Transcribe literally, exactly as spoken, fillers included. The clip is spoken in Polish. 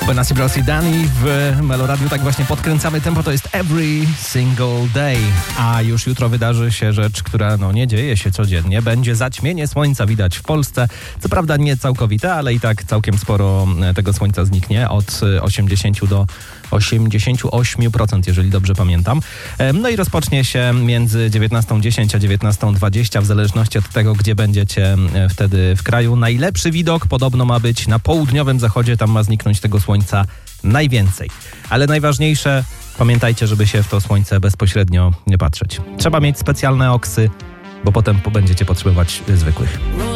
Benassi Bros i Danny w Meloradiu. Tak właśnie podkręcamy tempo, to jest Every Single Day. A już jutro wydarzy się rzecz, która no nie dzieje się codziennie. Będzie zaćmienie słońca widać w Polsce. Co prawda nie całkowite, ale i tak całkiem sporo tego słońca zniknie. Od osiemdziesiąt do osiemdziesiąt osiem procent, jeżeli dobrze pamiętam. No i rozpocznie się między dziewiętnastą dziesięć a dziewiętnastą dwadzieścia, w zależności od tego, gdzie będziecie wtedy w kraju. Najlepszy widok podobno ma być na południowym zachodzie, tam ma zniknąć tego słońca najwięcej. Ale najważniejsze, pamiętajcie, żeby się w to słońce bezpośrednio nie patrzeć. Trzeba mieć specjalne oksy, bo potem będziecie potrzebować zwykłych.